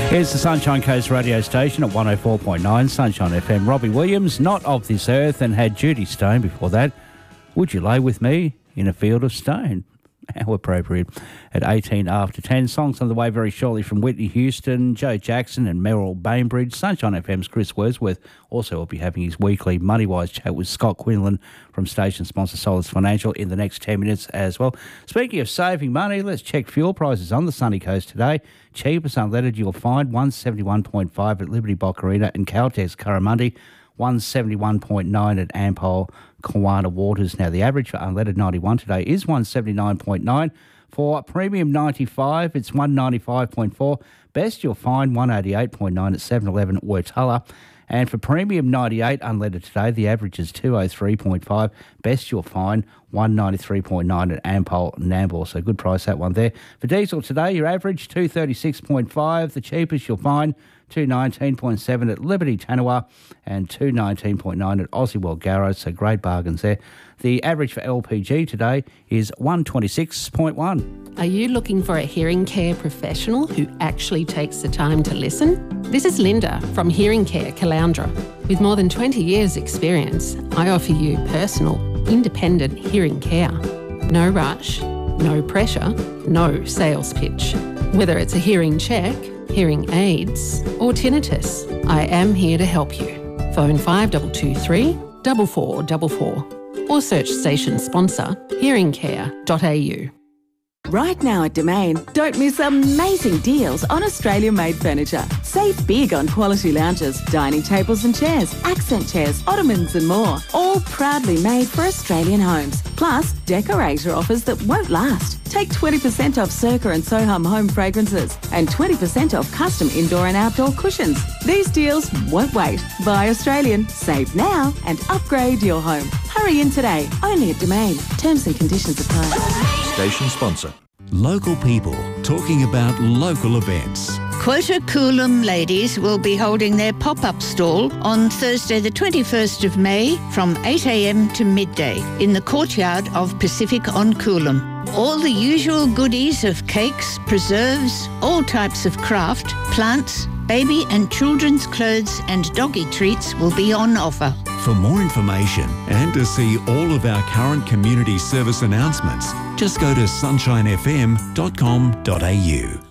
Here's the Sunshine Coast radio station at 104.9 Sunshine FM. Robbie Williams, Not of This Earth, and had Judy Stone before that. Would you lay with me in a field of stone? How appropriate. At 18 after 10, songs on the way very shortly from Whitney Houston, Joe Jackson and Merrill Bainbridge. Sunshine FM's Chris Wordsworth also will be having his weekly Moneywise chat with Scott Quinlan from station sponsor Solus Financial in the next 10 minutes as well. Speaking of saving money, let's check fuel prices on the sunny coast today. Cheapest unleaded you'll find 171.5 at Liberty Boccarina and Caltex Curramundi, 171.9 at Ampol Kawana Waters. Now, the average for unleaded 91 today is 179.9. For premium 95, it's 195.4. Best you'll find 188.9 at 7-Eleven at Wurtulla. And for premium 98 unleaded today, the average is 203.5. Best you'll find 193.9 at Ampol Nambour. So good price, that one there. For diesel today, your average 236.5. The cheapest you'll find 219.7 at Liberty Tanua and 219.9 at Aussie World Garrow. So great bargains there. The average for LPG today is 126.1. Are you looking for a hearing care professional who actually takes the time to listen? This is Linda from Hearing Care Caloundra. With more than 20 years' experience, I offer you personal, independent hearing care. No rush, no pressure, no sales pitch. Whether it's a hearing check, hearing aids or tinnitus, I am here to help you. Phone 5223 4444 or search station sponsor hearingcare.au. Right now at Domain, don't miss amazing deals on Australia-made furniture. Save big on quality lounges, dining tables and chairs, accent chairs, ottomans and more. All proudly made for Australian homes. Plus, decorator offers that won't last. Take 20% off Circa and Soham home fragrances and 20% off custom indoor and outdoor cushions. These deals won't wait. Buy Australian, save now and upgrade your home. Hurry in today, only at Domain. Terms and conditions apply. Station sponsor. Local people talking about local events. Quota Coolum ladies will be holding their pop-up stall on Thursday the 21st of May from 8 a.m. to midday in the courtyard of Pacific on Coolum. All the usual goodies of cakes, preserves, all types of craft, plants, baby and children's clothes and doggy treats will be on offer. For more information and to see all of our current community service announcements, just go to sunshinefm.com.au.